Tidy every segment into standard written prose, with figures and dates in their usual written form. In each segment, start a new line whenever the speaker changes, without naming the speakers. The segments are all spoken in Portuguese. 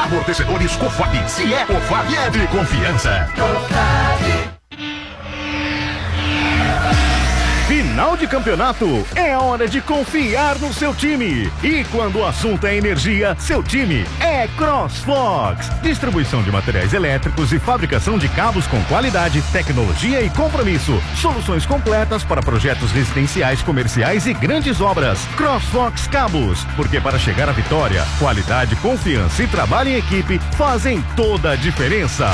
Amortecedores Cofap. Se é Cofap, é de confiança.
Final de campeonato, é hora de confiar no seu time. E quando o assunto é energia, seu time é CrossFox. Distribuição de materiais elétricos e fabricação de cabos com qualidade, tecnologia e compromisso. Soluções completas para projetos residenciais, comerciais e grandes obras. CrossFox Cabos, porque para chegar à vitória, qualidade, confiança e trabalho em equipe fazem toda a diferença.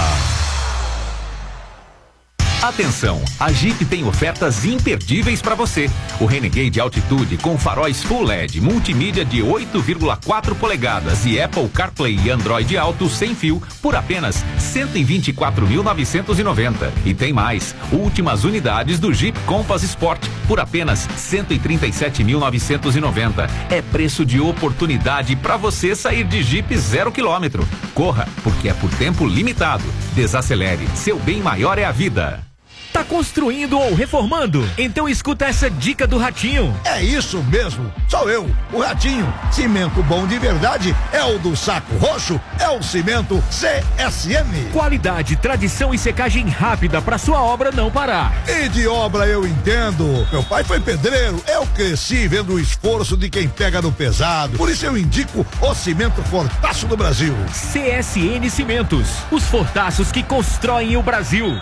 Atenção, a Jeep tem ofertas imperdíveis para você. O Renegade Altitude com faróis Full LED, multimídia de 8,4 polegadas e Apple CarPlay e Android Auto sem fio por apenas R$124.990. E tem mais, últimas unidades do Jeep Compass Sport por apenas R$137.990. É preço de oportunidade para você sair de Jeep 0 km. Corra, porque é por tempo limitado. Desacelere, seu bem maior é a vida.
Tá construindo ou reformando? Então escuta essa dica do Ratinho.
É isso mesmo, sou eu, o Ratinho. Cimento bom de verdade é o do Saco Roxo, é o cimento CSN.
Qualidade, tradição e secagem rápida para sua obra não parar.
E de obra eu entendo. Meu pai foi pedreiro, eu cresci vendo o esforço de quem pega no pesado. Por isso eu indico o cimento Fortaço do Brasil.
CSN Cimentos, os fortaços que constroem o Brasil.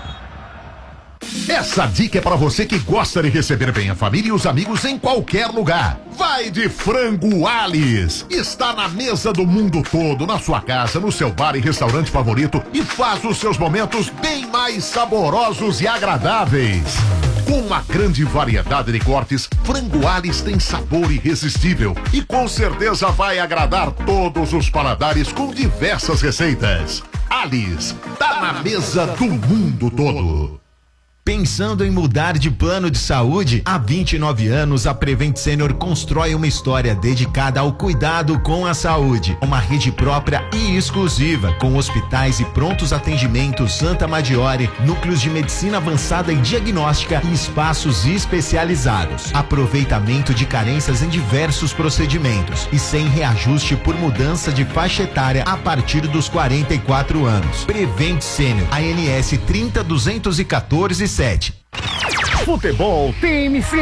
Essa dica é para você que gosta de receber bem a família e os amigos em qualquer lugar. Vai de Frango Alice. Está na mesa do mundo todo, na sua casa, no seu bar e restaurante favorito e faz os seus momentos bem mais saborosos e agradáveis. Com uma grande variedade de cortes, Frango Alice tem sabor irresistível e com certeza vai agradar todos os paladares com diversas receitas. Alice, tá na mesa do mundo todo.
Pensando em mudar de plano de saúde? Há 29 anos, a Prevent Senior constrói uma história dedicada ao cuidado com a saúde. Uma rede própria e exclusiva, com hospitais e prontos atendimentos Santa Maggiore, núcleos de medicina avançada e diagnóstica e espaços especializados. Aproveitamento de carências em diversos procedimentos e sem reajuste por mudança de faixa etária a partir dos 44 anos. Prevent Senior, ANS 30214 7.
Futebol TMC.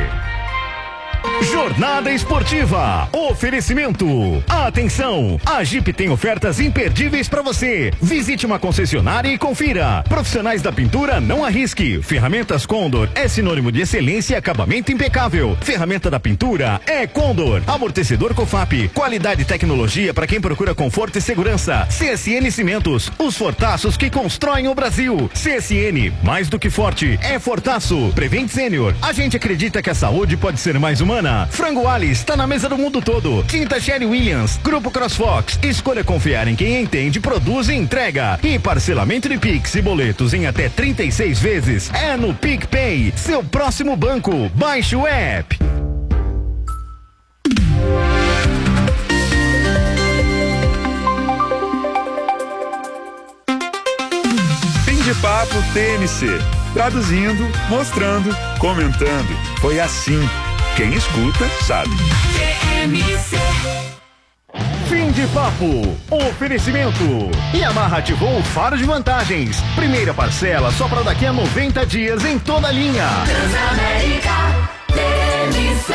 Jornada Esportiva. Oferecimento. Atenção, a Jeep tem ofertas imperdíveis para você. Visite uma concessionária e confira. Profissionais da pintura, não arrisque. Ferramentas Condor é sinônimo de excelência e acabamento impecável. Ferramenta da pintura é Condor. Amortecedor Cofap. Qualidade e tecnologia para quem procura conforto e segurança. CSN Cimentos, os fortaços que constroem o Brasil. CSN, mais do que forte, é fortaço. Prevent Senior, a gente acredita que a saúde pode ser mais humana. Frango Alice está na mesa do mundo todo. Tinta Sherry Williams, Grupo CrossFox. Escolha confiar em quem entende, produz e entrega. E parcelamento de Pix e boletos em até 36 vezes é no PicPay, seu próximo banco. Baixe o app.
Fim de papo TMC. Traduzindo, mostrando, comentando. Foi assim. Quem escuta, sabe.
Fim de papo. Oferecimento. Yamaha ativou o faro de vantagens. Primeira parcela só para daqui a 90 dias em toda a linha.
Transamérica TMC.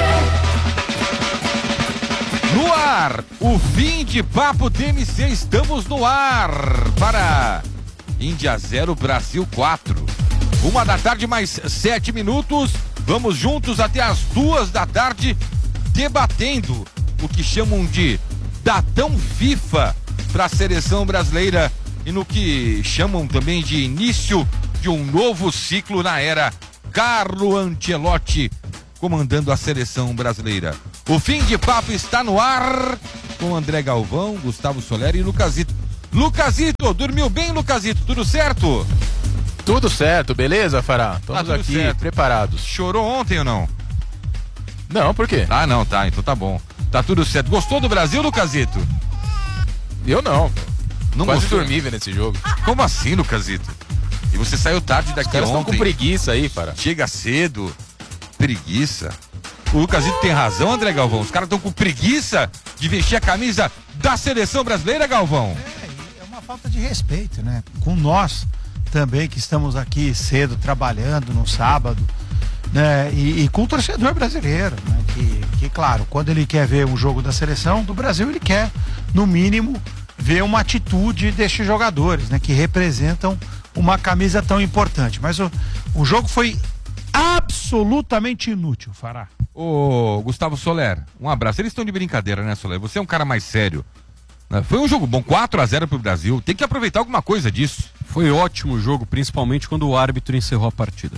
No ar, o Fim de Papo TMC. Estamos no ar para Índia 0, Brasil 4. 1h mais 7 minutos. Vamos juntos até as 2h debatendo o que chamam de datão FIFA para a seleção brasileira e no que chamam também de início de um novo ciclo na era Carlo Ancelotti comandando a seleção brasileira. O Fim de Papo está no ar com André Galvão, Gustavo Soler e Lucasito. Lucasito, dormiu bem, Lucasito? Tudo certo?
Tudo certo, beleza, Fará? Estamos aqui certo. Preparados.
Chorou ontem ou não?
Não, por quê?
Ah, não, tá, então tá bom. Tá tudo certo. Gostou do Brasil, Lucasito?
Eu não.
Não
quase
gostou?
Dormi vendo esse jogo.
Como assim, Lucasito? E você saiu tarde daqui ontem.
Os caras estão com preguiça aí, Fará.
Chega cedo. Preguiça. O Lucasito tem razão, André Galvão. Os caras estão com preguiça de vestir a camisa da seleção brasileira, Galvão.
É uma falta de respeito, né? Com nós também, que estamos aqui cedo trabalhando no sábado, né? E com o torcedor brasileiro, né? Que, claro, quando ele quer ver o jogo da seleção do Brasil, ele quer, no mínimo, ver uma atitude destes jogadores, né? Que representam uma camisa tão importante. Mas o jogo foi absolutamente inútil, Fará.
Ô, Gustavo Soler, um abraço. Eles estão de brincadeira, né, Soler? Você é um cara mais sério. Foi um jogo bom, 4-0 pro Brasil. Tem que aproveitar alguma coisa disso.
Foi ótimo o jogo, principalmente quando o árbitro encerrou a partida.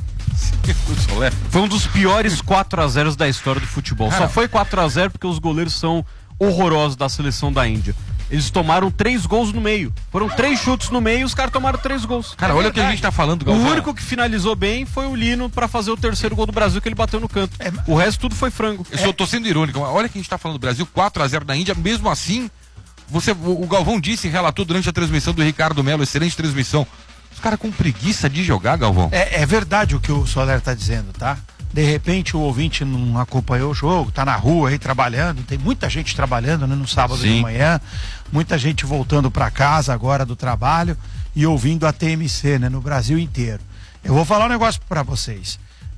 Foi um dos piores 4-0 da história do futebol. Só foi 4-0 porque os goleiros são horrorosos da seleção da Índia. Eles tomaram 3 gols no meio. Foram 3 chutes no meio e os caras tomaram 3 gols.
Cara, olha o que a gente tá falando, Galvão.
O único que finalizou bem foi o Lino pra fazer o terceiro gol do Brasil, que ele bateu no canto. O resto tudo foi frango.
Eu só tô sendo irônico. Olha que a gente tá falando do Brasil, 4-0 da Índia. Mesmo assim, o Galvão disse e relatou durante a transmissão do Ricardo Melo, excelente transmissão. Os caras com preguiça de jogar, Galvão.
É verdade o que o Soler tá dizendo, tá? De repente o ouvinte não acompanhou o jogo, tá na rua aí trabalhando, tem muita gente trabalhando, né, no sábado de manhã, muita gente voltando para casa agora do trabalho e ouvindo a TMC, né, no Brasil inteiro. Eu vou falar um negócio para vocês.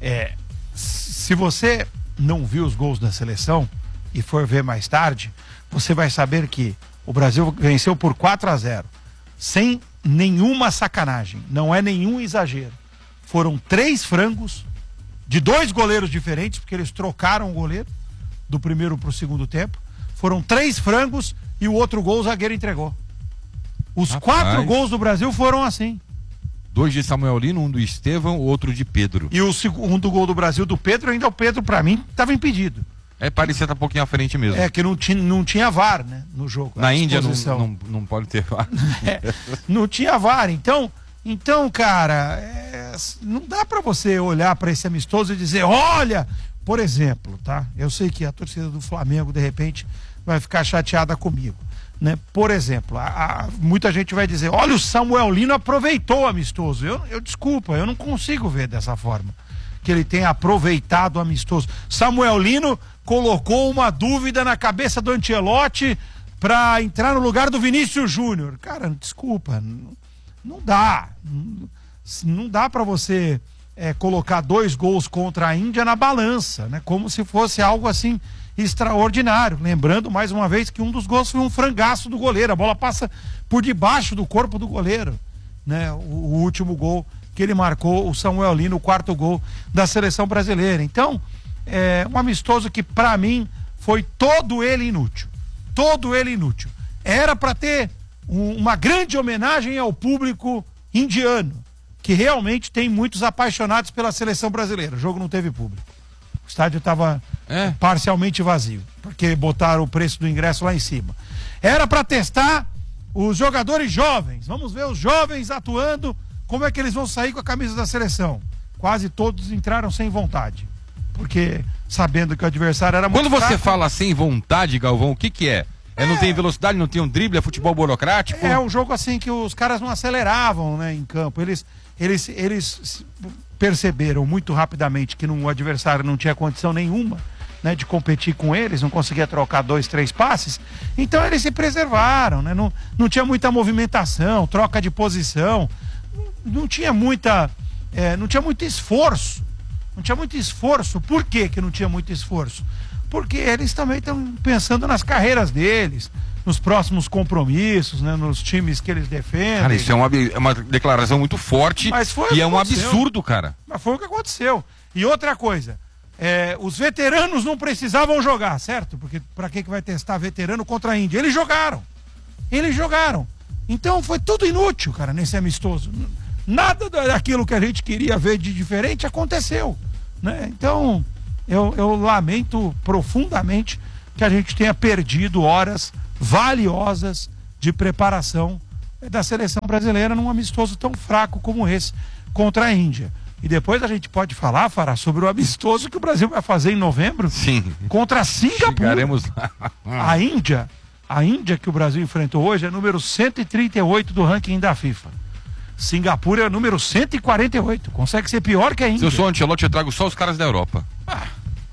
Se você não viu os gols da seleção e for ver mais tarde, você vai saber que o Brasil venceu por 4-0, sem nenhuma sacanagem, não é nenhum exagero. Foram 3 frangos de 2 goleiros diferentes, porque eles trocaram o goleiro do primeiro pro segundo tempo. Foram 3 frangos e o outro gol o zagueiro entregou. Os 4 gols do Brasil foram assim.
2 de Samuel Lino, um do Estevão, outro de Pedro.
E o segundo gol do Brasil do Pedro, ainda o Pedro, pra mim, estava impedido.
Parecia estar um pouquinho à frente mesmo.
Que não tinha VAR, né, no jogo.
Na Índia não pode ter VAR.
Não tinha VAR, então, cara, não dá pra você olhar pra esse amistoso e dizer, olha, por exemplo, tá? Eu sei que a torcida do Flamengo, de repente, vai ficar chateada comigo, né? Por exemplo, muita gente vai dizer, olha, o Samuel Lino aproveitou o amistoso. Desculpa, eu não consigo ver dessa forma, que ele tenha aproveitado o amistoso. Samuel Lino colocou uma dúvida na cabeça do Ancelotti pra entrar no lugar do Vinícius Júnior. Cara, desculpa, não dá. Não dá pra você colocar 2 gols contra a Índia na balança, né? Como se fosse algo assim extraordinário. Lembrando mais uma vez que um dos gols foi um frangaço do goleiro. A bola passa por debaixo do corpo do goleiro, né? O último gol que ele marcou, o Samuel Lino, o 4º gol da seleção brasileira. Então, um amistoso que pra mim foi todo ele inútil. Todo ele inútil. Era pra ter uma grande homenagem ao público indiano, que realmente tem muitos apaixonados pela seleção brasileira. O jogo não teve público. O estádio estava parcialmente vazio, porque botaram o preço do ingresso lá em cima. Era para testar os jogadores jovens. Vamos ver os jovens atuando, como é que eles vão sair com a camisa da seleção. Quase todos entraram sem vontade, porque sabendo que o adversário era muito
Quando você
fraco.
fala sem vontade, Galvão, o que é? Não tem velocidade, não tem um drible, é futebol burocrático?
É um jogo assim que os caras não aceleravam, né, em campo. Eles perceberam muito rapidamente que o adversário não tinha condição nenhuma, né, de competir com eles, não conseguia trocar 2, 3 passes. Então eles se preservaram, né? Não tinha muita movimentação, troca de posição, não tinha muito esforço. Não tinha muito esforço. Por que não tinha muito esforço? Porque eles também estão pensando nas carreiras deles, nos próximos compromissos, né, nos times que eles defendem.
Cara, isso é uma declaração muito forte e é um absurdo, cara.
Mas foi o que aconteceu. E outra coisa, os veteranos não precisavam jogar, certo? Porque pra que vai testar veterano contra a Índia? Eles jogaram. Então foi tudo inútil, cara, nesse amistoso. Nada daquilo que a gente queria ver de diferente aconteceu, né? Então eu lamento profundamente que a gente tenha perdido horas valiosas de preparação da seleção brasileira num amistoso tão fraco como esse contra a Índia. E depois a gente pode falar, Fará, sobre o amistoso que o Brasil vai fazer em novembro.
Sim.
Contra a Singapura.
Chegaremos lá.
A Índia que o Brasil enfrentou hoje é número 138 do ranking da FIFA. Singapura é número 148. Consegue ser pior que a Índia.
Se eu sou Ancelotti, eu trago só os caras da Europa.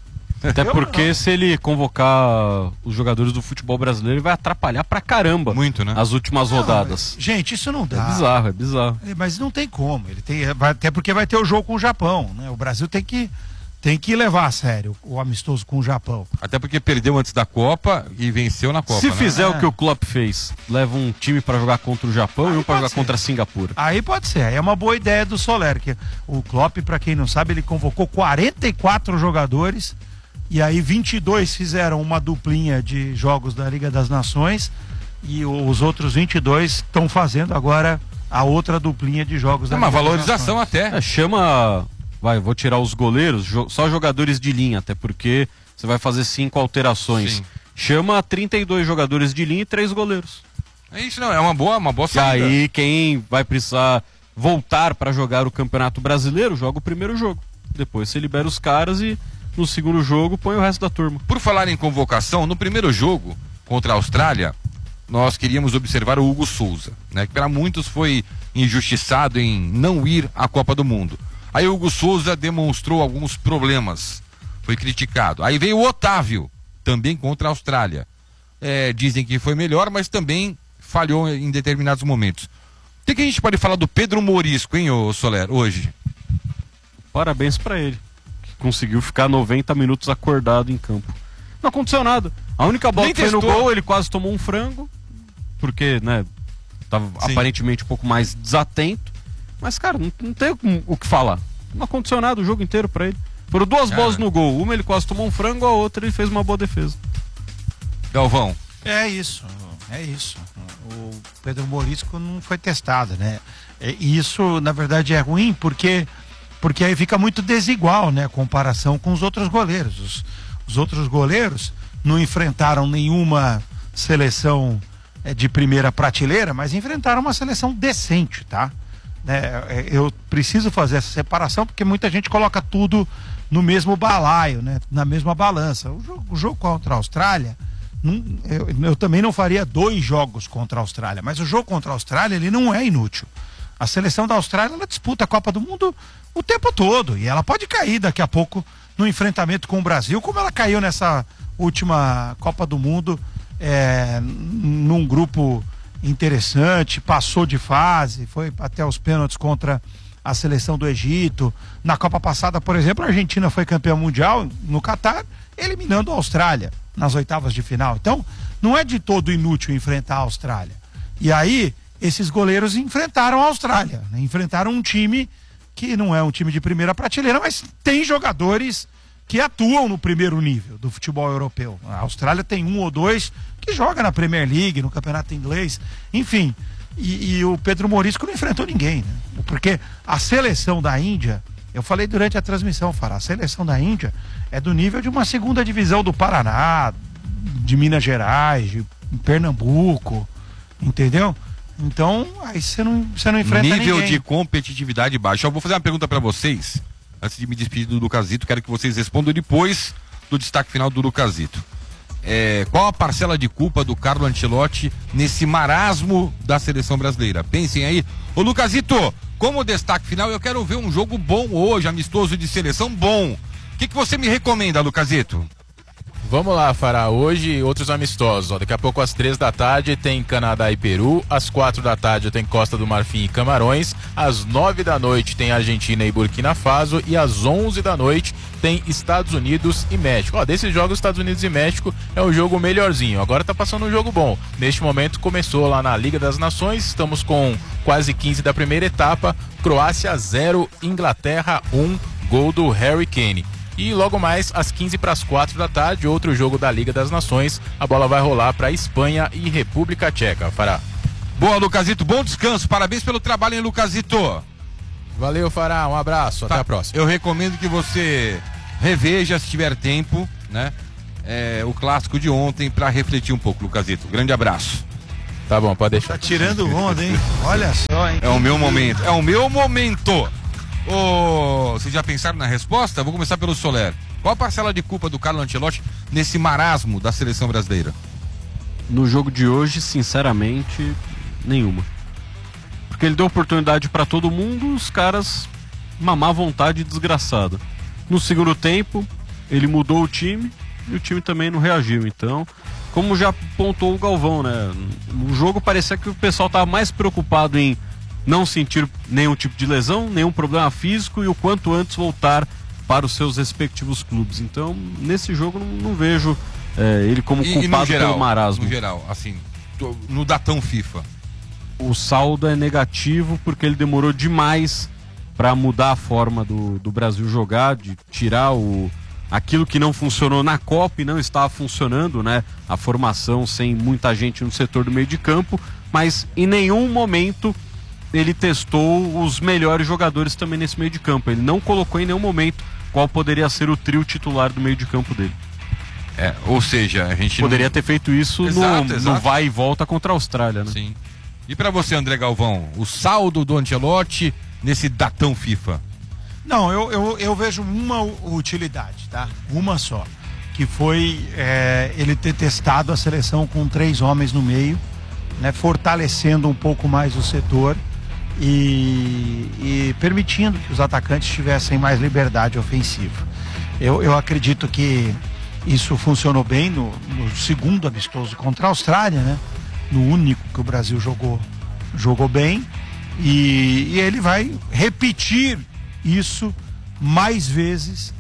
Até porque se ele convocar os jogadores do futebol brasileiro, ele vai atrapalhar pra caramba.
Muito, né?
As últimas rodadas.
Gente, isso não dá.
É bizarro.
Mas não tem como. Até porque vai ter o jogo com o Japão, né? O Brasil tem que levar a sério o amistoso com o Japão.
Até porque perdeu antes da Copa e venceu na Copa.
Se fizer o que o Klopp fez, leva um time pra jogar contra o Japão e um pra jogar contra a Singapura.
Aí pode ser. Aí é uma boa ideia do Soler, que o Klopp, pra quem não sabe, ele convocou 44 jogadores e aí 22 fizeram uma duplinha de jogos da Liga das Nações e os outros 22 estão fazendo agora a outra duplinha de jogos da Liga das Nações.
É uma valorização até.
Chama... vou tirar os goleiros, só jogadores de linha, até porque você vai fazer 5 alterações.
Sim.
Chama 32 jogadores de linha e 3 goleiros.
É isso, não, é uma boa saída.
E aí quem vai precisar voltar para jogar o Campeonato Brasileiro, joga o primeiro jogo. Depois você libera os caras e no segundo jogo põe o resto da turma.
Por falar em convocação, no primeiro jogo contra a Austrália, nós queríamos observar o Hugo Souza, né, que para muitos foi injustiçado em não ir à Copa do Mundo. Aí o Hugo Souza demonstrou alguns problemas, foi criticado. Aí veio o Otávio, também contra a Austrália. Dizem que foi melhor, mas também falhou em determinados momentos. O que a gente pode falar do Pedro Morisco, hein, ô Soler, hoje?
Parabéns pra ele, que conseguiu ficar 90 minutos acordado em campo. Não aconteceu nada. A única bola que foi no gol, ele quase tomou um frango, porque, né, tava aparentemente um pouco mais desatento. Mas, cara, não tem o que falar. Não aconteceu nada o jogo inteiro pra ele. Foram 2 bolas no gol. Uma ele quase tomou um frango, a outra ele fez uma boa defesa.
Galvão.
É isso. O Pedro Morisco não foi testado, né? E isso, na verdade, é ruim porque aí fica muito desigual, né? A comparação com os outros goleiros. Os outros goleiros não enfrentaram nenhuma seleção de primeira prateleira, mas enfrentaram uma seleção decente, tá? Eu preciso fazer essa separação porque muita gente coloca tudo no mesmo balaio, né? Na mesma balança. O jogo contra a Austrália, eu também não faria 2 jogos contra a Austrália, mas o jogo contra a Austrália ele não é inútil. A seleção da Austrália ela disputa a Copa do Mundo o tempo todo e ela pode cair daqui a pouco no enfrentamento com o Brasil, como ela caiu nessa última Copa do Mundo, num grupo interessante, passou de fase, foi até os pênaltis contra a seleção do Egito. Na Copa passada, por exemplo, a Argentina foi campeã mundial no Catar, eliminando a Austrália nas oitavas de final. Então, não é de todo inútil enfrentar a Austrália. E aí, esses goleiros enfrentaram a Austrália, né? Enfrentaram um time que não é um time de primeira prateleira, mas tem jogadores que atuam no primeiro nível do futebol europeu. A Austrália tem 1 ou 2 que joga na Premier League, no campeonato inglês, enfim. E o Pedro Morisco não enfrentou ninguém, né? Porque a seleção da Índia, eu falei durante a transmissão, Fará, a seleção da Índia é do nível de uma segunda divisão do Paraná, de Minas Gerais, de Pernambuco, entendeu? Então, aí você não enfrenta
nível
ninguém.
De competitividade baixo. Eu vou fazer uma pergunta para vocês, antes de me despedir do Lucasito, quero que vocês respondam depois do destaque final do Lucasito. Qual a parcela de culpa do Carlo Ancelotti nesse marasmo da seleção brasileira? Pensem aí. Ô Lucasito, como destaque final, eu quero ver um jogo bom hoje, amistoso de seleção bom. O que você me recomenda, Lucasito?
Vamos lá, Fará. Hoje, outros amistosos. Daqui a pouco, às 3 da tarde, tem Canadá e Peru. Às 4 da tarde, tem Costa do Marfim e Camarões. Às 9 da noite, tem Argentina e Burkina Faso. E às 11 da noite, tem Estados Unidos e México. Desses jogos, Estados Unidos e México é o jogo melhorzinho. Agora tá passando um jogo bom. Neste momento, começou lá na Liga das Nações. Estamos com quase 15 da primeira etapa. Croácia 0, Inglaterra 1, gol do Harry Kane. E logo mais, às 15 para as 4 da tarde, outro jogo da Liga das Nações. A bola vai rolar para Espanha e República Tcheca. Fará.
Boa, Lucasito. Bom descanso. Parabéns pelo trabalho, hein, Lucasito?
Valeu, Fará. Um abraço. Até a próxima.
Eu recomendo que você reveja, se tiver tempo, né? O clássico de ontem para refletir um pouco, Lucasito. Grande abraço.
Tá bom, pode deixar.
Tá tirando onda, hein? Olha só, hein?
É o meu momento. É o meu momento. Vocês já pensaram na resposta? Vou começar pelo Soler. Qual a parcela de culpa do Carlo Ancelotti nesse marasmo da seleção brasileira?
No jogo de hoje, sinceramente, nenhuma. Porque ele deu oportunidade para todo mundo, os caras mamar vontade desgraçada. No segundo tempo, ele mudou o time e o time também não reagiu. Então, como já pontuou o Galvão, né? No jogo parecia que o pessoal estava mais preocupado em não sentir nenhum tipo de lesão, nenhum problema físico e o quanto antes voltar para os seus respectivos clubes. Então, nesse jogo não vejo ele como culpado pelo marasmo.
No geral, assim, no datão FIFA.
O saldo é negativo porque ele demorou demais para mudar a forma do Brasil jogar, de tirar aquilo que não funcionou na Copa e não estava funcionando, né? A formação sem muita gente no setor do meio de campo, mas em nenhum momento ele testou os melhores jogadores também nesse meio de campo. Ele não colocou em nenhum momento qual poderia ser o trio titular do meio de campo dele.
Ou seja, a gente
poderia ter feito isso no vai e volta contra a Austrália, né?
Sim. E para você, André Galvão, o saldo do Ancelotti nesse datão FIFA?
Não, eu vejo uma utilidade, tá? Uma só, que foi ele ter testado a seleção com 3 homens no meio, né? Fortalecendo um pouco mais o setor e permitindo que os atacantes tivessem mais liberdade ofensiva. Eu acredito que isso funcionou bem no segundo amistoso contra a Austrália, né? No único que o Brasil jogou bem, e ele vai repetir isso mais vezes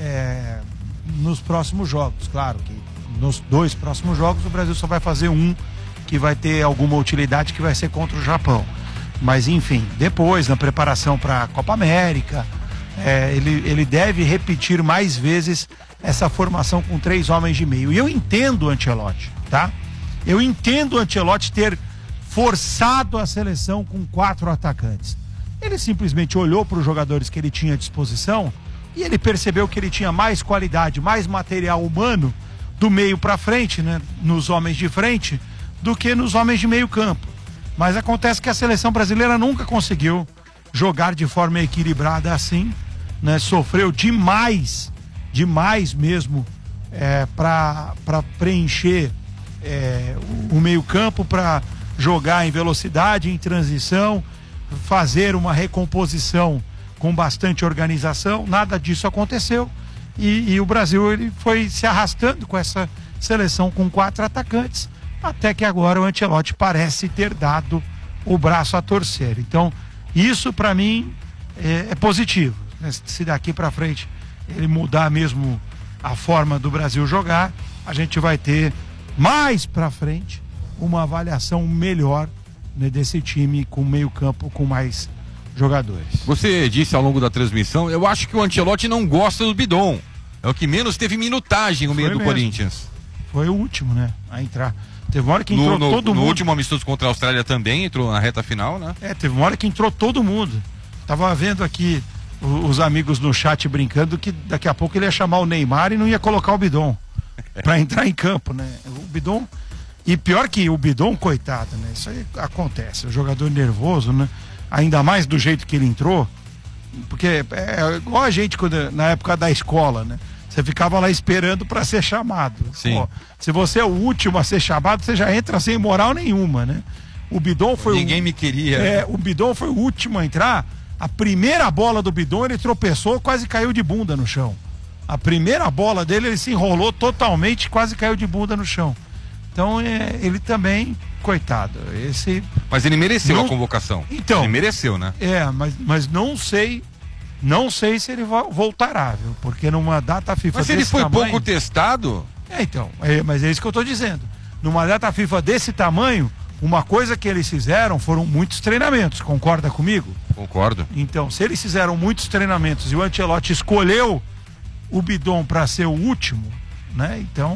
nos próximos jogos. Claro que nos 2 próximos jogos o Brasil só vai fazer um que vai ter alguma utilidade, que vai ser contra o Japão. Mas enfim, depois na preparação para a Copa América, ele deve repetir mais vezes essa formação com 3 homens de meio. E eu entendo o Ancelotti, tá? Eu entendo o Ancelotti ter forçado a seleção com 4 atacantes. Ele simplesmente olhou para os jogadores que ele tinha à disposição e ele percebeu que ele tinha mais qualidade, mais material humano do meio para frente, né, nos homens de frente, do que nos homens de meio campo. Mas acontece que a seleção brasileira nunca conseguiu jogar de forma equilibrada assim, né? Sofreu demais mesmo para preencher o meio campo, para jogar em velocidade, em transição, fazer uma recomposição com bastante organização. Nada disso aconteceu e o Brasil ele foi se arrastando com essa seleção com 4 atacantes, até que agora o Ancelotti parece ter dado o braço a torcer. Então isso para mim é positivo, né? Se daqui para frente ele mudar mesmo a forma do Brasil jogar, a gente vai ter mais para frente uma avaliação melhor, né, desse time com meio campo com mais jogadores.
Você disse ao longo da transmissão, eu acho que o Ancelotti não gosta do Bidon. É o que menos teve minutagem no meio do Corinthians.
Foi o último, né, a entrar. Teve uma hora que entrou todo mundo.
No último amistoso contra a Austrália também entrou na reta final, né?
Teve uma hora que entrou todo mundo. Tava vendo aqui os amigos no chat brincando que daqui a pouco ele ia chamar o Neymar e não ia colocar o Bidon para entrar em campo, né? O Bidon, e pior que o Bidon, coitado, né? Isso aí acontece, o jogador nervoso, né? Ainda mais do jeito que ele entrou, porque é igual a gente quando, na época da escola, né? Você ficava lá esperando para ser chamado.
Sim.
Pô, se você é o último a ser chamado, você já entra sem moral nenhuma, né? O Bidon foi
Ninguém me queria.
O Bidon foi o último a entrar. A primeira bola do Bidon, ele tropeçou, quase caiu de bunda no chão. A primeira bola dele, ele se enrolou totalmente, quase caiu de bunda no chão. Então, ele também, coitado,
Mas ele mereceu a convocação.
Então.
Ele mereceu, né?
Mas não sei se ele voltará, viu? Porque numa data FIFA
Mas se ele foi pouco testado...
Mas é isso que eu tô dizendo. Numa data FIFA desse tamanho, uma coisa que eles fizeram foram muitos treinamentos, concorda comigo?
Concordo.
Então, se eles fizeram muitos treinamentos e o Ancelotti escolheu o Bidon para ser o último, né? Então,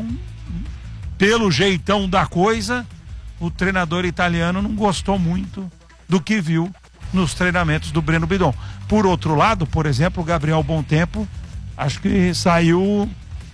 pelo jeitão da coisa, o treinador italiano não gostou muito do que viu nos treinamentos do Breno Bidon. Por outro lado, por exemplo, o Gabriel Bontempo, acho que saiu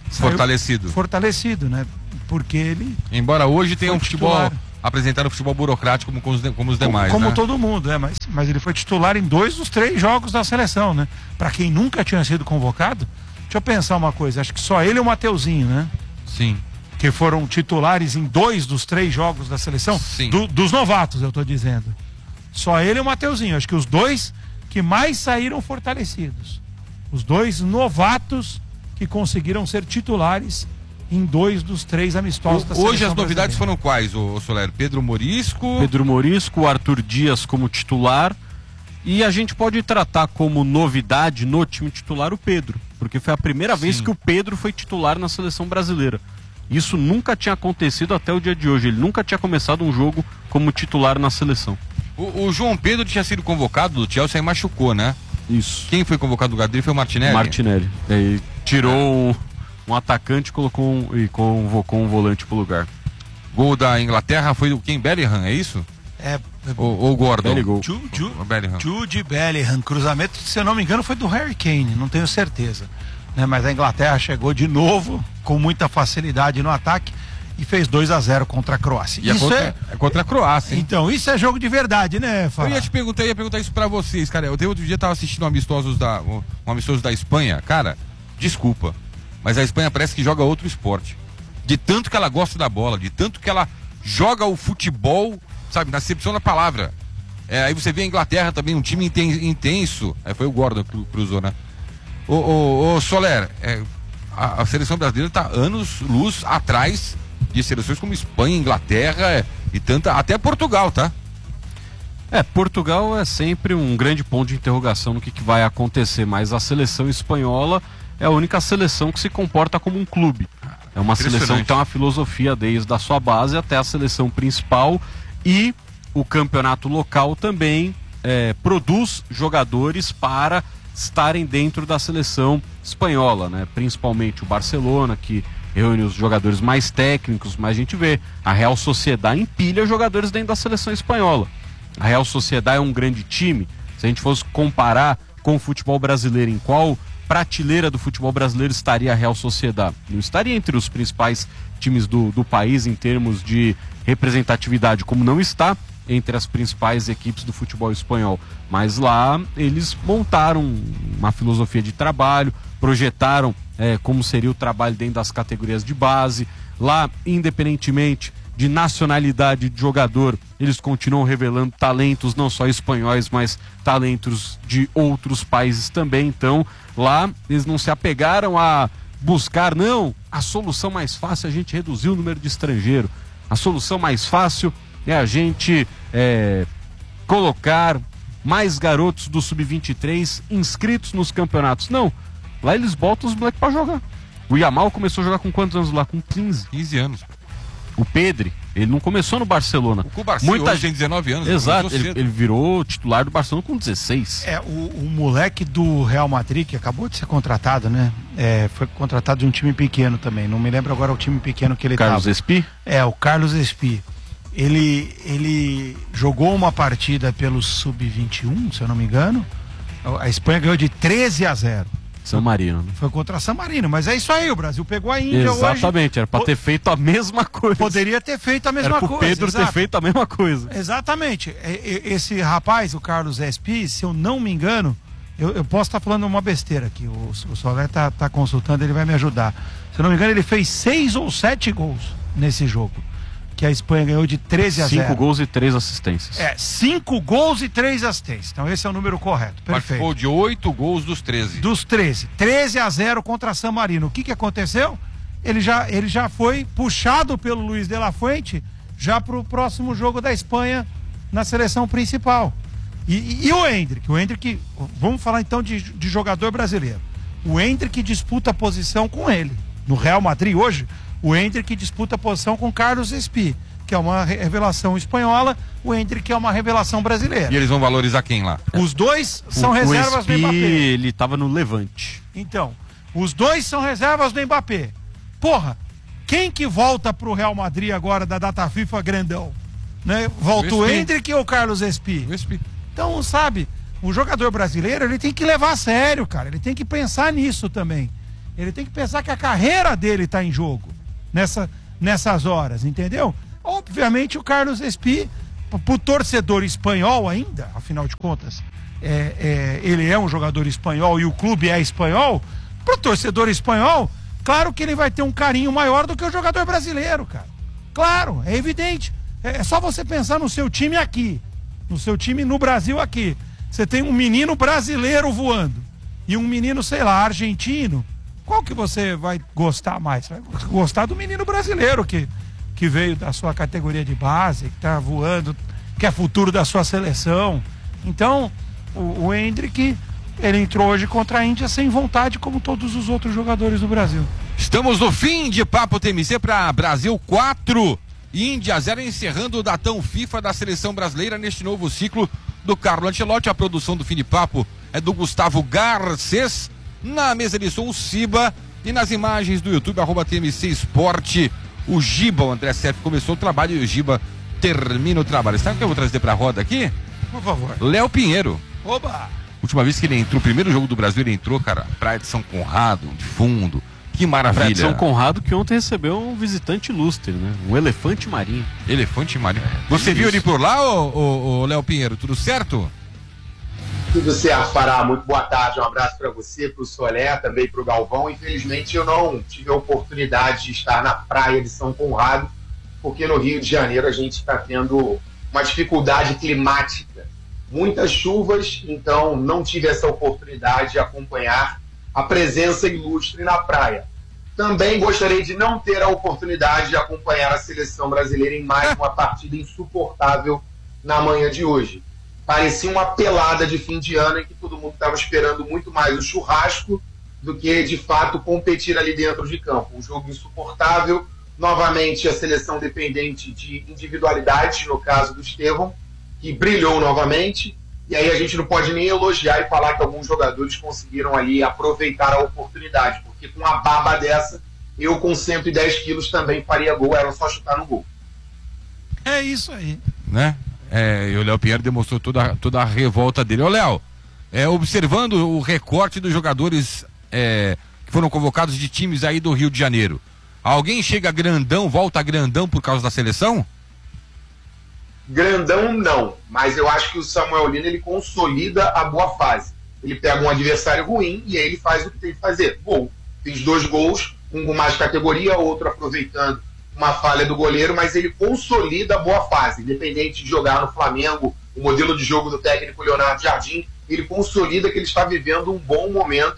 fortalecido, né? Porque ele...
Embora hoje tenha um futebol... apresentar o futebol burocrático como os demais,
como
né?
todo mundo, mas ele foi titular em 2 dos 3 jogos da seleção, né? Pra quem nunca tinha sido convocado, deixa eu pensar uma coisa, acho que só ele e o Mateuzinho, né?
Sim.
Que foram titulares em 2 dos 3 jogos da seleção.
Sim.
Dos novatos, eu tô dizendo. Só ele e o Mateuzinho, acho que os 2 que mais saíram fortalecidos. Os 2 novatos que conseguiram ser titulares em 2 dos 3 amistosos da
Hoje
seleção
as novidades
brasileira.
foram quais, ô Soler? Pedro Morisco,
o Arthur Dias como titular, e a gente pode tratar como novidade no time titular o Pedro, porque foi a primeira vez que o Pedro foi titular na seleção brasileira. Isso nunca tinha acontecido até o dia de hoje, ele nunca tinha começado um jogo como titular na seleção.
O João Pedro tinha sido convocado do Chelsea e machucou, né?
Isso.
Quem foi convocado no lugar dele foi o Martinelli?
Martinelli. Ele tirou um atacante e convocou um volante pro lugar.
Gol da Inglaterra foi do quem? Bellingham, é isso? Ou Gordon?
Jude Bellingham, cruzamento, se eu não me engano, foi do Harry Kane, não tenho certeza. Né? Mas a Inglaterra chegou de novo com muita facilidade no ataque e fez 2-0 contra a Croácia.
E isso é contra a Croácia, hein?
Então, isso é jogo de verdade, né, Fábio?
Eu ia perguntar isso pra vocês, cara. Eu outro dia tava assistindo um amistoso da Espanha. Cara, desculpa, mas a Espanha parece que joga outro esporte. De tanto que ela gosta da bola, de tanto que ela joga o futebol, sabe, na acepção da palavra. Aí você vê a Inglaterra também, um time intenso. Foi o Gordon que cruzou, né? Ô Soler, a seleção brasileira tá anos-luz atrás de seleções como Espanha, Inglaterra e tanta, até Portugal, tá?
Portugal é sempre um grande ponto de interrogação no que vai acontecer, mas a seleção espanhola é a única seleção que se comporta como um clube. É uma seleção que tem uma filosofia desde a sua base até a seleção principal, e o campeonato local também produz jogadores para estarem dentro da seleção espanhola, né? Principalmente o Barcelona, que reúne os jogadores mais técnicos, mas a gente vê a Real Sociedad empilha jogadores dentro da seleção espanhola. A Real Sociedad é um grande time. Se a gente fosse comparar com o futebol brasileiro, em qual prateleira do futebol brasileiro estaria a Real Sociedad? Não estaria entre os principais times do país em termos de representatividade, como não está entre as principais equipes do futebol espanhol. Mas lá eles montaram uma filosofia de trabalho, projetaram como seria o trabalho dentro das categorias de base. Lá, independentemente de nacionalidade de jogador, eles continuam revelando talentos não só espanhóis, mas talentos de outros países também. Então lá eles não se apegaram a buscar, não, a solução mais fácil é a gente reduzir o número de estrangeiro, a solução mais fácil é a gente colocar mais garotos do Sub-23 inscritos nos campeonatos. Não, lá eles botam os moleques pra jogar. O Yamal começou a jogar com quantos anos lá? Com 15
anos.
O Pedri, ele não começou no Barcelona.
O Barcelona hoje tem 19 anos.
Exato, ele virou titular do Barcelona com 16.
O moleque do Real Madrid, que acabou de ser contratado, né? Foi contratado de um time pequeno também. Não me lembro agora o time pequeno que ele estava.
Carlos Espí?
O Carlos Espí. Ele jogou uma partida pelo Sub-21, se eu não me engano. A Espanha ganhou de 13-0.
San Marino, né?
Foi contra San Marino, mas é isso aí, o Brasil pegou a Índia hoje.
Exatamente, era pra ter feito a mesma coisa.
Poderia ter feito a mesma coisa.
Era pro Pedro ter feito a mesma coisa.
Exatamente. Esse rapaz, o Carlos Espí, se eu não me engano, eu posso estar falando uma besteira aqui, o Soler tá consultando, ele vai me ajudar. Se eu não me engano, ele fez 6 ou 7 gols nesse jogo, que a Espanha ganhou de 13-0.
5 gols e 3 assistências.
5 gols e 3 assistências. Então esse é o número correto. Perfeito.
Participou de 8 gols dos 13.
Dos 13. 13-0 contra San Marino. O que aconteceu? Ele já foi puxado pelo Luiz de la Fuente já pro próximo jogo da Espanha na seleção principal. E o Endrick, vamos falar então de jogador brasileiro. O Endrick disputa a posição com ele. No Real Madrid hoje, o Endrick disputa a posição com Carlos Espí, que é uma revelação espanhola, o Endrick é uma revelação brasileira.
E eles vão valorizar quem lá?
Os dois são reservas do Mbappé.
Ele tava no Levante.
Então, os dois são reservas do Mbappé. Porra, quem que volta pro Real Madrid agora da data FIFA grandão? Né? Volta o Endrick ou o Carlos Espí?
O Espí.
Então, sabe, o jogador brasileiro, ele tem que levar a sério, cara. Ele tem que pensar nisso também. Ele tem que pensar que a carreira dele tá em jogo nessas horas, entendeu? Obviamente o Carlos Espí, pro torcedor espanhol ainda, afinal de contas, ele é um jogador espanhol e o clube é espanhol, pro torcedor espanhol, claro que ele vai ter um carinho maior do que o jogador brasileiro, cara. Claro, é evidente. É só você pensar no seu time aqui, no seu time no Brasil aqui. Você tem um menino brasileiro voando e um menino, sei lá, argentino, qual que você vai gostar mais? Vai gostar do menino brasileiro que veio da sua categoria de base, que tá voando, que é futuro da sua seleção. Então, o Endrick, ele entrou hoje contra a Índia sem vontade, como todos os outros jogadores do Brasil.
Estamos no fim de Papo TMC para Brasil 4, Índia 0, encerrando o datão FIFA da seleção brasileira neste novo ciclo do Carlo Ancelotti. A produção do Fim de Papo é do Gustavo Garcês, na mesa de som o Ciba, e nas imagens do YouTube, @TMC Esporte, o Giba, o André Sef começou o trabalho e o Giba termina o trabalho. Sabe o que eu vou trazer pra roda aqui?
Por favor.
Léo Pinheiro.
Oba!
Última vez que ele entrou, o primeiro jogo do Brasil, ele entrou, cara, Praia de São Conrado, de fundo. Que maravilha.
Praia de São Conrado, que ontem recebeu um visitante ilustre, né? Um elefante marinho.
Elefante marinho. Você viu ele por lá, ô Léo Pinheiro? Tudo certo?
Tudo certo, Pará. Muito boa tarde. Um abraço para você, para o Solé, também para o Galvão. Infelizmente, eu não tive a oportunidade de estar na Praia de São Conrado, porque no Rio de Janeiro a gente está tendo uma dificuldade climática. Muitas chuvas, então não tive essa oportunidade de acompanhar a presença ilustre na praia. Também gostaria de não ter a oportunidade de acompanhar a seleção brasileira em mais uma partida insuportável na manhã de hoje. Parecia uma pelada de fim de ano em que todo mundo estava esperando muito mais o churrasco do que, de fato, competir ali dentro de campo. Um jogo insuportável, novamente a seleção dependente de individualidade, no caso do Estevão, que brilhou novamente. E aí a gente não pode nem elogiar e falar que alguns jogadores conseguiram ali aproveitar a oportunidade, porque com uma baba dessa, eu com 110 quilos também faria gol, era só chutar no gol.
É isso aí.
Né? E o Léo Pinheiro demonstrou toda a revolta dele. Ô Léo, observando o recorte dos jogadores que foram convocados de times aí do Rio de Janeiro, alguém chega grandão, volta grandão por causa da seleção?
Grandão não, mas eu acho que o Samuel Lino, ele consolida a boa fase. Ele pega um adversário ruim e aí ele faz o que tem que fazer. Gol. Fez 2 gols, um com mais categoria, outro aproveitando uma falha do goleiro, mas ele consolida a boa fase. Independente de jogar no Flamengo, o modelo de jogo do técnico Leonardo Jardim, ele consolida que ele está vivendo um bom momento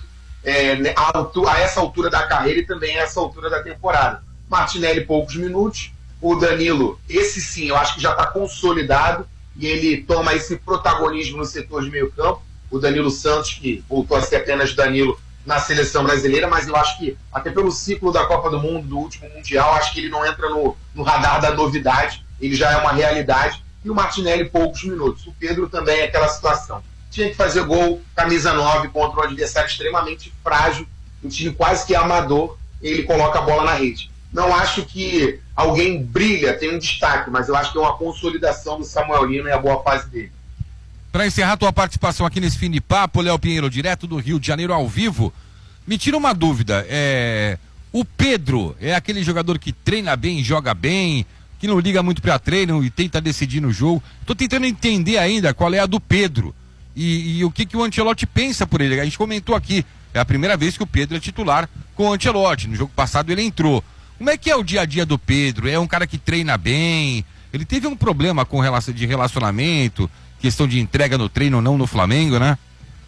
a essa altura da carreira e também a essa altura da temporada. Martinelli, poucos minutos. O Danilo, esse sim, eu acho que já está consolidado e ele toma esse protagonismo no setor de meio campo. O Danilo Santos, que voltou a ser apenas Danilo na seleção brasileira, mas eu acho que, até pelo ciclo da Copa do Mundo, do último Mundial, acho que ele não entra no radar da novidade, ele já é uma realidade. E o Martinelli, poucos minutos. O Pedro também é aquela situação. Tinha que fazer gol, camisa 9, contra um adversário extremamente frágil, um time quase que amador, ele coloca a bola na rede. Não acho que alguém brilha, tem um destaque, mas eu acho que é uma consolidação do Samuel Lino e a boa fase dele.
Para encerrar tua participação aqui nesse Fim de Papo, Léo Pinheiro, direto do Rio de Janeiro ao vivo, me tira uma dúvida, o Pedro é aquele jogador que treina bem, joga bem, que não liga muito para treino e tenta decidir no jogo? Tô tentando entender ainda qual é a do Pedro e o que o Ancelotti pensa por ele. A gente comentou aqui, é a primeira vez que o Pedro é titular com o Ancelotti, no jogo passado ele entrou. Como é que é o dia a dia do Pedro? É um cara que treina bem? Ele teve um problema de relacionamento, questão de entrega no treino ou não no Flamengo, né?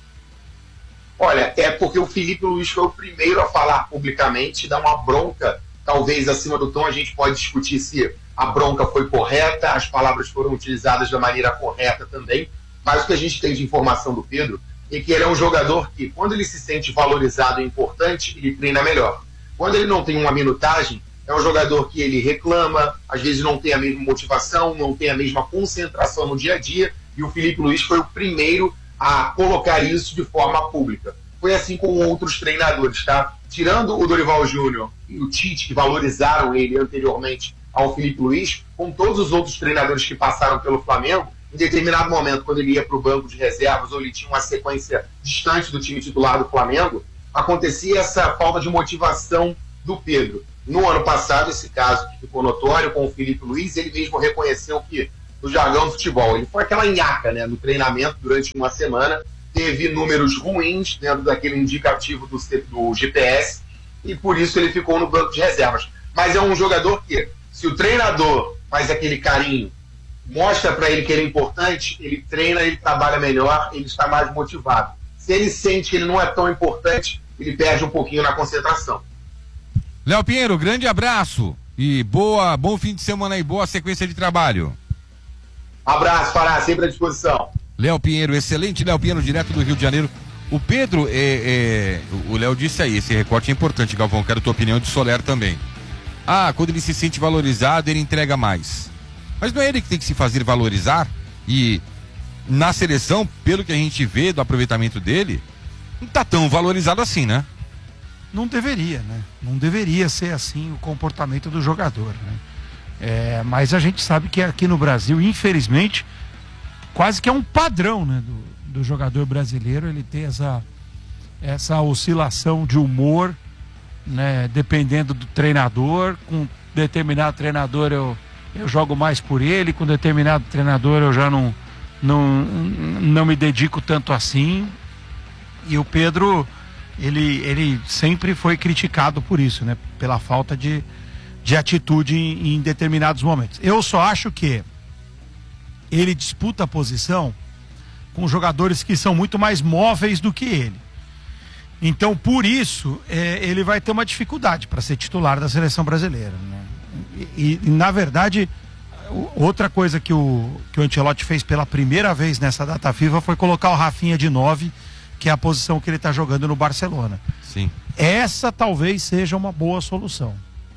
Olha, é porque o Felipe Luiz foi o primeiro a falar publicamente, dar uma bronca, talvez acima do tom. A gente pode discutir se a bronca foi correta, as palavras foram utilizadas da maneira correta também, mas o que a gente tem de informação do Pedro é que ele é um jogador que, quando ele se sente valorizado e importante, ele treina melhor. Quando ele não tem uma minutagem, é um jogador que ele reclama, às vezes não tem a mesma motivação, não tem a mesma concentração no dia a dia, e o Felipe Luiz foi o primeiro a colocar isso de forma pública. Foi assim com outros treinadores, tá? Tirando o Dorival Júnior e o Tite, que valorizaram ele anteriormente ao Felipe Luiz, com todos os outros treinadores que passaram pelo Flamengo, em determinado momento, quando ele ia para o banco de reservas ou ele tinha uma sequência distante do time titular do Flamengo, acontecia essa falta de motivação do Pedro. No ano passado, esse caso que ficou notório com o Felipe Luiz, ele mesmo reconheceu que, no jargão do futebol, ele foi aquela nhaca, né, no treinamento durante uma semana, teve números ruins dentro daquele indicativo do GPS, e por isso ele ficou no banco de reservas. Mas é um jogador que, se o treinador faz aquele carinho, mostra para ele que ele é importante, ele treina, ele trabalha melhor, ele está mais motivado. Se ele sente que ele não é tão importante, ele perde um pouquinho na concentração.
Léo Pinheiro, grande abraço e bom fim de semana e boa sequência de trabalho.
Abraço, Pará, sempre à disposição.
Léo Pinheiro, excelente Léo Pinheiro, direto do Rio de Janeiro. O Pedro, o Léo disse aí, esse recorte é importante, Galvão, quero a tua opinião de Soler também. Quando ele se sente valorizado, ele entrega mais. Mas não é ele que tem que se fazer valorizar? E na seleção, pelo que a gente vê do aproveitamento dele, não tá tão valorizado assim, né?
Não deveria, né? Não deveria ser assim o comportamento do jogador, né? Mas a gente sabe que aqui no Brasil, infelizmente, quase que é um padrão, né, do jogador brasileiro, ele ter essa oscilação de humor, né, dependendo do treinador. Com determinado treinador eu jogo mais por ele, com determinado treinador eu já não me dedico tanto assim. E o Pedro, ele sempre foi criticado por isso, né, pela falta de atitude em determinados momentos. Eu só acho que ele disputa a posição com jogadores que são muito mais móveis do que ele. Então, por isso, ele vai ter uma dificuldade para ser titular da seleção brasileira, né? E na verdade, outra coisa que o Ancelotti fez pela primeira vez nessa data FIFA foi colocar o Rafinha de 9, que é a posição que ele está jogando no Barcelona.
Sim.
Essa talvez seja uma boa solução.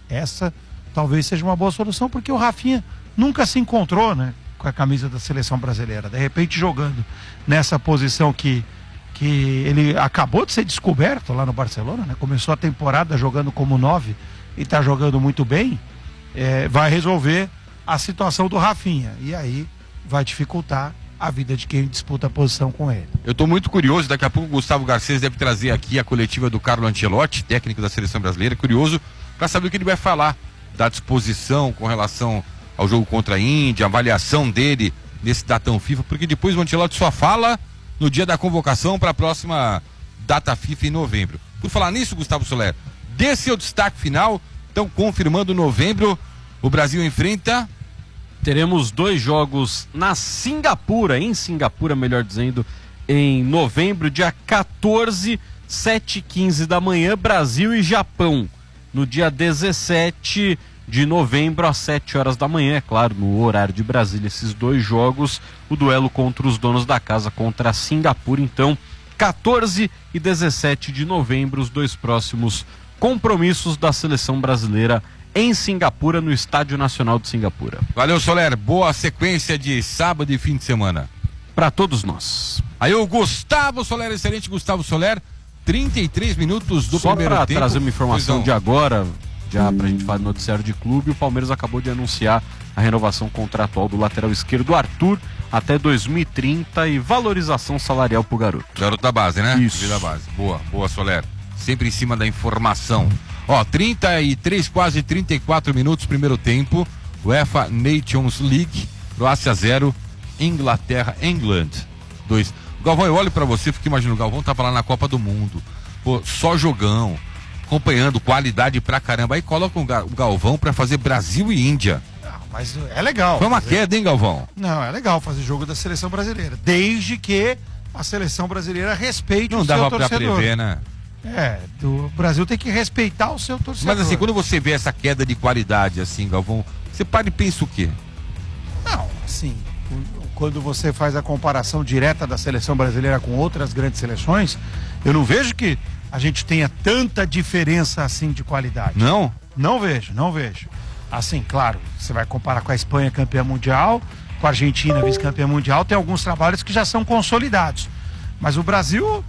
Porque o Rafinha nunca se encontrou, né, com a camisa da seleção brasileira. De repente, jogando nessa posição que ele acabou de ser descoberto lá no Barcelona, né? Começou a temporada jogando como 9 e está jogando muito bem, vai resolver a situação do Rafinha. E aí vai dificultar a vida de quem disputa a posição com ele.
Eu estou muito curioso, daqui a pouco o Gustavo Garcês deve trazer aqui a coletiva do Carlo Ancelotti, técnico da seleção brasileira, curioso para saber o que ele vai falar da disposição com relação ao jogo contra a Índia, a avaliação dele nesse datão FIFA, porque depois o Ancelotti só fala no dia da convocação para a próxima data FIFA em novembro. Por falar nisso, Gustavo Soler, dê seu destaque final. Então, confirmando novembro, o Brasil enfrenta...
Teremos 2 jogos em Singapura, melhor dizendo, em novembro, dia 14, 7h15 da manhã, Brasil e Japão. No dia 17 de novembro, às 7 horas da manhã, é claro, no horário de Brasília, esses 2 jogos, o duelo contra os donos da casa, contra a Singapura. Então, 14 e 17 de novembro, os 2 próximos compromissos da seleção brasileira em Singapura, no Estádio Nacional de Singapura.
Valeu, Soler, boa sequência de sábado e fim de semana
para todos nós.
Aí o Gustavo Soler, excelente Gustavo Soler, 33 minutos do primeiro tempo. Só para
trazer uma informação de agora, já pra gente falar do noticiário de clube, o Palmeiras acabou de anunciar a renovação contratual do lateral esquerdo Arthur até 2030 e valorização salarial pro garoto.
Garoto da base, né?
Isso.
Da base. Boa, Soler. Sempre em cima da informação. 33, quase 34 minutos, primeiro tempo. UEFA Nations League, Croácia 0, Inglaterra, England 2. Galvão, eu olho pra você, fico imaginando, o Galvão tava lá na Copa do Mundo, só jogão, acompanhando, qualidade pra caramba. Aí coloca o Galvão pra fazer Brasil e Índia.
Não, mas é legal.
Foi uma queda, hein, Galvão?
Não, é legal fazer jogo da seleção brasileira, desde que a seleção brasileira respeite
o seu torcedor. Não dava pra prever, né?
O Brasil tem que respeitar o seu torcedor.
Mas assim, quando você vê essa queda de qualidade, assim, Galvão, você para e pensa o quê?
Não, assim, quando você faz a comparação direta da seleção brasileira com outras grandes seleções, eu não vejo que a gente tenha tanta diferença assim de qualidade.
Não?
Não vejo. Assim, claro, você vai comparar com a Espanha campeã mundial, com a Argentina vice-campeã mundial, tem alguns trabalhos que já são consolidados. Mas o Brasil,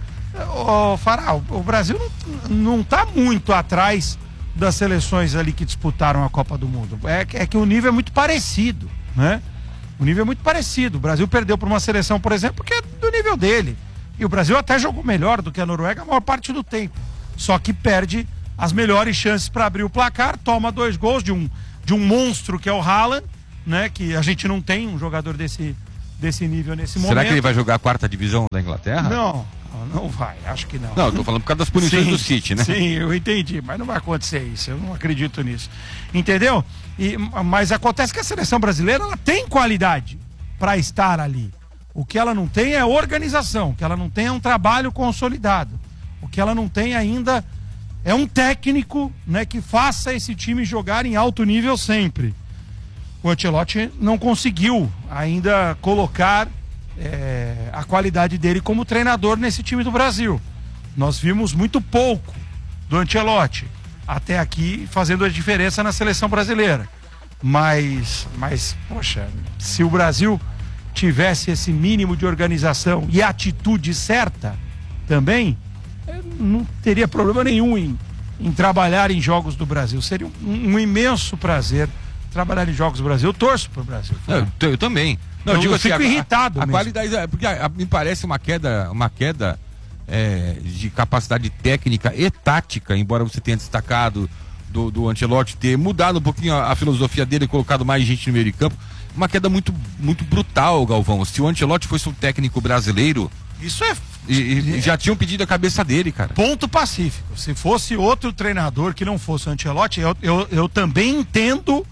o Brasil não está muito atrás das seleções ali que disputaram a Copa do Mundo. É que o nível é muito parecido, né? O nível é muito parecido. O Brasil perdeu para uma seleção, por exemplo, que é do nível dele. E o Brasil até jogou melhor do que a Noruega a maior parte do tempo. Só que perde as melhores chances para abrir o placar, toma 2 gols de um monstro que é o Haaland, né? Que a gente não tem um jogador desse nível nesse momento.
Será que ele vai jogar a 4ª divisão da Inglaterra?
Não vai, acho que não.
Não, eu tô falando por causa das punições do City, né?
Sim, eu entendi, mas não vai acontecer isso, eu não acredito nisso. Entendeu? Mas acontece que a seleção brasileira, ela tem qualidade para estar ali. O que ela não tem é organização, o que ela não tem é um trabalho consolidado. O que ela não tem ainda é um técnico, né, que faça esse time jogar em alto nível sempre. O Ancelotti não conseguiu ainda colocar a qualidade dele como treinador nesse time do Brasil. Nós vimos muito pouco do Ancelotti até aqui fazendo a diferença na seleção brasileira. Mas, poxa, se o Brasil tivesse esse mínimo de organização e atitude certa também, não teria problema nenhum em trabalhar em jogos do Brasil. Seria um imenso prazer trabalhar em jogos do Brasil. Eu torço pro Brasil.
Eu também. Não, eu
fico irritado
a
mesmo.
qualidade, porque me parece uma queda de capacidade técnica e tática, embora você tenha destacado do Ancelotti ter mudado um pouquinho a filosofia dele e colocado mais gente no meio de campo. Uma queda muito, muito brutal, Galvão. Se o Ancelotti fosse um técnico brasileiro,
isso é...
já tinham pedido a cabeça dele, cara.
Ponto pacífico. Se fosse outro treinador que não fosse o Ancelotti, eu também entendo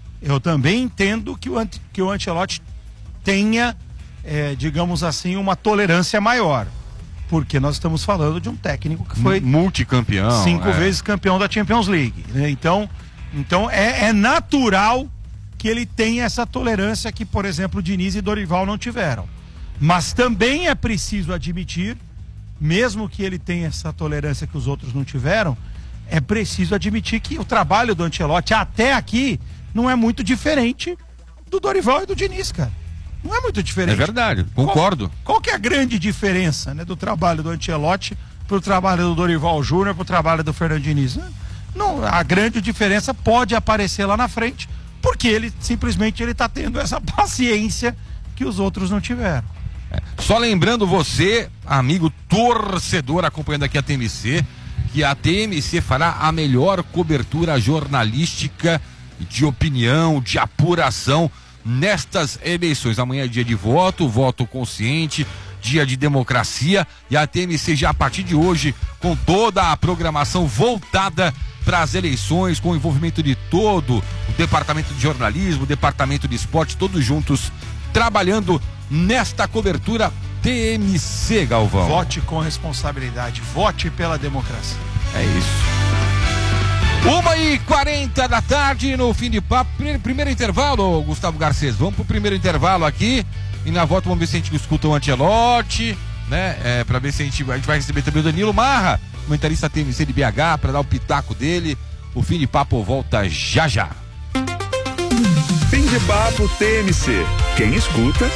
que o Ancelotti tenha, digamos assim, uma tolerância maior. Porque nós estamos falando de um técnico que foi
multicampeão,
5 vezes campeão da Champions League, né? Então é natural que ele tenha essa tolerância que, por exemplo, Diniz e Dorival não tiveram. Mas também é preciso admitir, mesmo que ele tenha essa tolerância que os outros não tiveram, é preciso admitir que o trabalho do Ancelotti até aqui não é muito diferente do Dorival e do Diniz, cara. Não é muito diferente.
É verdade, concordo.
Qual que é a grande diferença, né, do trabalho do Ancelotti pro trabalho do Dorival Júnior, pro trabalho do Fernando Diniz? Não, a grande diferença pode aparecer lá na frente, porque ele simplesmente tá tendo essa paciência que os outros não tiveram.
Só lembrando você, amigo torcedor acompanhando aqui a TMC, que a TMC fará a melhor cobertura jornalística de opinião, de apuração nestas eleições. Amanhã é dia de voto consciente, dia de democracia, e a TMC já a partir de hoje com toda a programação voltada para as eleições, com o envolvimento de todo o departamento de jornalismo, o departamento de esporte, todos juntos trabalhando nesta cobertura TMC, Galvão.
Vote com responsabilidade, vote pela democracia.
É isso. 1h40 da tarde no fim de papo. Primeiro intervalo, Gustavo Garcês. Vamos pro primeiro intervalo aqui. E na volta vamos ver se a gente escuta o Ancelotti, né? Pra ver se a gente vai receber também o Danilo Marra, comentarista TMC de BH, pra dar o pitaco dele. O fim de papo volta já já.
Fim de papo TMC. Quem escuta